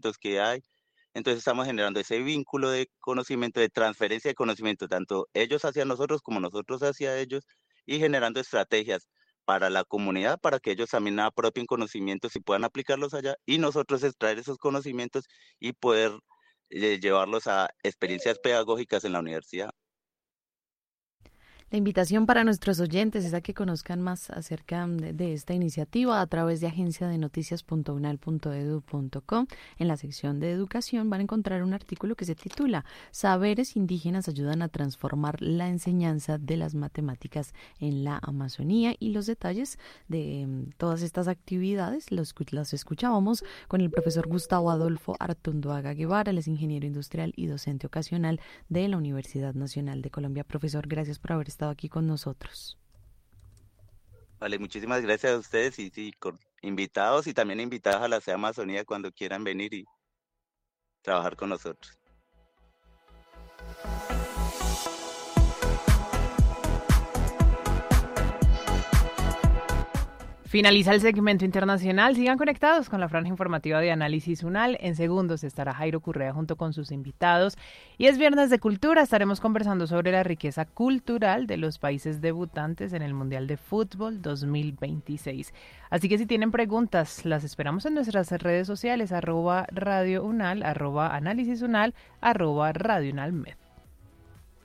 conocimientos que hay. Entonces estamos generando ese vínculo de conocimiento, de transferencia de conocimiento, tanto ellos hacia nosotros como nosotros hacia ellos, y generando estrategias para la comunidad, para que ellos también apropien conocimientos y puedan aplicarlos allá, y nosotros extraer esos conocimientos y poder llevarlos a experiencias pedagógicas en la universidad. La invitación para nuestros oyentes es a que conozcan más acerca de esta iniciativa a través de agenciadenoticias.unal.edu.co. En la sección de educación van a encontrar un artículo que se titula Saberes indígenas ayudan a transformar la enseñanza de las matemáticas en la Amazonía, y los detalles de todas estas actividades los escuchábamos con el profesor Gustavo Adolfo Artunduaga Guevara. Él es ingeniero industrial y docente ocasional de la Universidad Nacional de Colombia. Profesor, gracias por haber estado aquí con nosotros. Vale, muchísimas gracias a ustedes y sí, con invitados y también invitados a la SEA Amazonía cuando quieran venir y trabajar con nosotros. Finaliza el segmento internacional. Sigan conectados con la franja informativa de Análisis UNAL. En segundos estará Jairo Correa junto con sus invitados. Y es viernes de cultura. Estaremos conversando sobre la riqueza cultural de los países debutantes en el Mundial de Fútbol 2026. Así que si tienen preguntas, las esperamos en nuestras redes sociales, @Radio Unal, @Análisis UNAL, @Radio Unal Med.